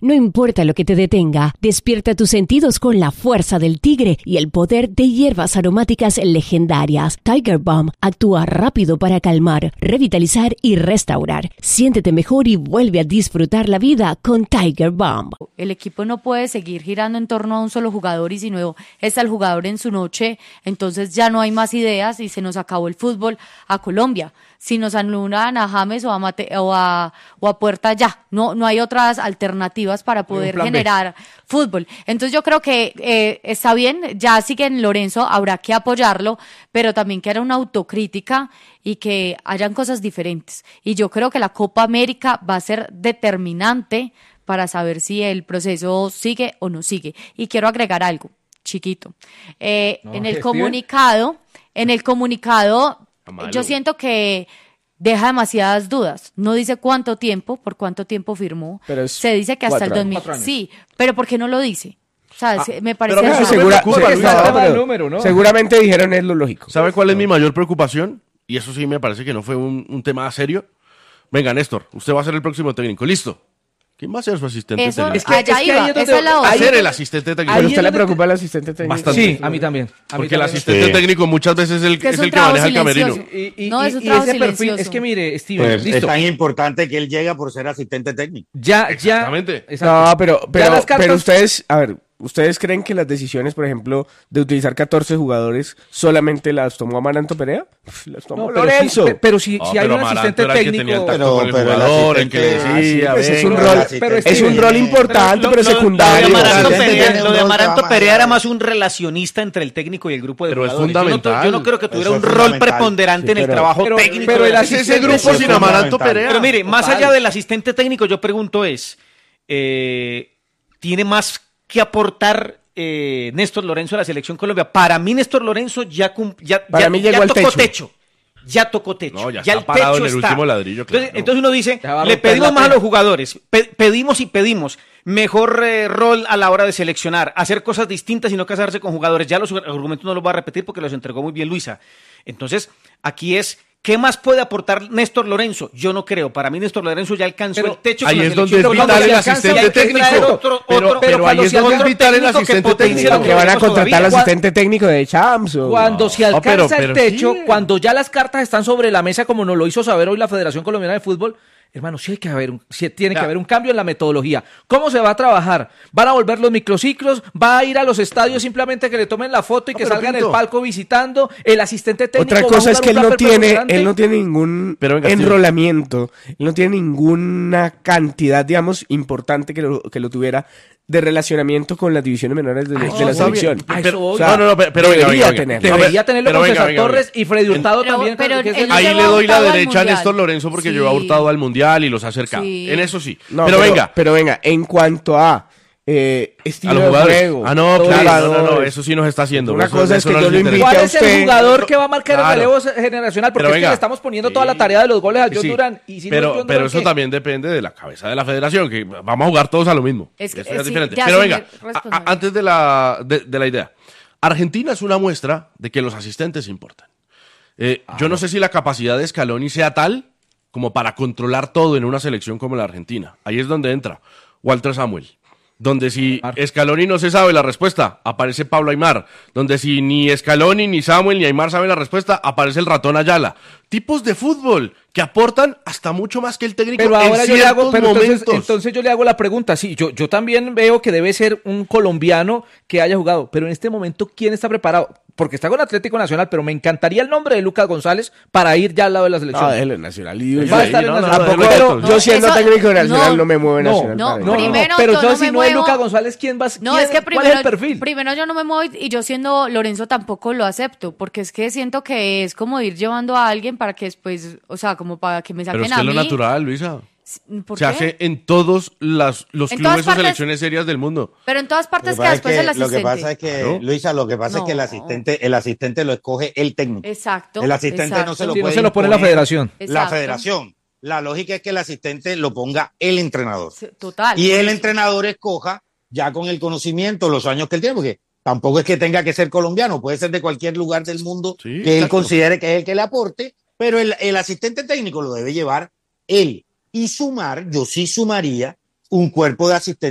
No importa lo que te detenga, despierta tus sentidos con la fuerza del tigre y el poder de hierbas aromáticas legendarias. Tiger Balm actúa rápido para calmar, revitalizar y restaurar. Siéntete mejor y vuelve a disfrutar la vida con Tiger Balm. El equipo no puede seguir girando en torno a un solo jugador y si no está el jugador en su noche, entonces ya no hay más ideas y se nos acabó el fútbol a Colombia. Si nos anulan a James o a Puerta, ya no hay otras alternativas para poder generar fútbol. Entonces yo creo que está bien, ya siguen Lorenzo, habrá que apoyarlo, pero también que haya una autocrítica y que hayan cosas diferentes. Y yo creo que la Copa América va a ser determinante para saber si el proceso sigue o no sigue. Y quiero agregar algo, chiquito. En el comunicado, yo siento que deja demasiadas dudas. No dice cuánto tiempo, por cuánto tiempo firmó. Se dice que hasta el 2000. Sí, pero ¿por qué no lo dice? O sea, me parece seguramente dijeron es lo lógico. ¿Sabe cuál es mi mayor preocupación? Y eso sí me parece que no fue un tema serio. Venga, Néstor, usted va a ser el próximo técnico. ¿Listo? ¿Quién va a ser su asistente técnico? Va a ser el asistente técnico. ¿A usted le preocupa el asistente técnico? Bastante. Sí, a mí también. Porque el asistente técnico muchas veces es el que maneja el camerino. No, es un trabajo ese perfil, silencioso. es que mire, Steven, Pues listo. es tan importante que él llega por ser asistente técnico. Exactamente. No, pero ¿ustedes creen que las decisiones, por ejemplo, de utilizar 14 jugadores solamente las tomó Amaranto Perea? Las tomó Lorenzo. Pero si hay un asistente técnico... Es un rol importante, pero secundario. Lo de Amaranto Perea era más un relacionista entre el técnico y el grupo de jugadores. Es fundamental. Yo no creo que tuviera un rol preponderante en el trabajo técnico. Pero ese grupo sin Amaranto Perea. Pero mire, más allá del asistente técnico, yo pregunto ¿tiene más que aportar Néstor Lorenzo a la selección Colombia? Para mí Néstor Lorenzo ya tocó techo. Ya tocó techo. No, ya el está parado techo en el último ladrillo. Claro. Entonces uno dice, le pedimos más a los jugadores, pedimos mejor rol a la hora de seleccionar, hacer cosas distintas y no casarse con jugadores. Ya los argumentos no los voy a repetir porque los entregó muy bien Luisa. Entonces, aquí es... ¿Qué más puede aportar Néstor Lorenzo? Yo no creo. Para mí Néstor Lorenzo ya alcanzó el techo. Ahí es donde es vital el asistente técnico. Pero ahí es donde es vital el asistente técnico. Que van a contratar al asistente técnico de Champs. Cuando se alcanza el techo, cuando ya las cartas están sobre la mesa, como nos lo hizo saber hoy la Federación Colombiana de Fútbol, hermano, sí tiene que haber un cambio en la metodología. ¿Cómo se va a trabajar? ¿Van a volver los microciclos? ¿Va a ir a los estadios simplemente que le tomen la foto y que salga en el palco visitando? El asistente técnico. Otra cosa es que él no tiene ningún enrolamiento, él no tiene ninguna cantidad, digamos, importante que lo tuviera de relacionamiento con las divisiones menores de la selección. Debería tenerlo con César Torres y Freddy Hurtado también. Ahí le doy la derecha a Néstor Lorenzo porque llevó a Hurtado al Mundial y los ha acercado. En eso sí. Pero venga, en cuanto a estilo de juego. No, eso sí nos está haciendo. Una cosa es que yo lo invite ¿Cuál a es usted? el jugador que va a marcar el relevo generacional? Porque es que le estamos poniendo toda la tarea de los goles a John Durán. Pero eso también depende de la cabeza de la federación, que vamos a jugar todos a lo mismo. Es diferente. Pero venga, antes de la idea. Argentina es una muestra de que los asistentes importan. Yo no sé si la capacidad de Scaloni sea tal como para controlar todo en una selección como la Argentina. Ahí es donde entra Walter Samuel. Donde si Scaloni no se sabe la respuesta, aparece Pablo Aimar. Donde si ni Scaloni, ni Samuel, ni Aimar saben la respuesta, aparece el ratón Ayala. Tipos de fútbol que aportan hasta mucho más que el técnico. Pero ahora yo le hago, entonces yo le hago la pregunta. Sí, yo también veo que debe ser un colombiano que haya jugado. Pero en este momento, ¿quién está preparado? Porque está con Atlético Nacional, pero me encantaría el nombre de Lucas González para ir ya al lado de la selección. Él es Nacional. Va a estar en Nacional. Yo siendo técnico de Nacional no me muevo en Nacional. Pero entonces si no es Lucas González, ¿quién va? No, es que ¿cuál es el perfil? Primero yo no me muevo y yo siendo Lorenzo tampoco lo acepto, porque es que siento que es como ir llevando a alguien para que después, o sea, como para que me saquen a mí. Pero es que es lo natural, Luisa. Se hace en todos los clubes o selecciones serias del mundo. Pero en todas partes que después el asistente. Lo que pasa es que, Luisa, es que el asistente lo escoge el técnico. Puede no se lo puede no se lo pone la federación. La federación. La lógica es que el asistente lo ponga el entrenador. Total. Y el entrenador escoja ya con el conocimiento, los años que él tiene, porque tampoco es que tenga que ser colombiano, puede ser de cualquier lugar del mundo que él considere que es el que le aporte, pero el asistente técnico lo debe llevar él. Y yo sí sumaría un cuerpo de asistentes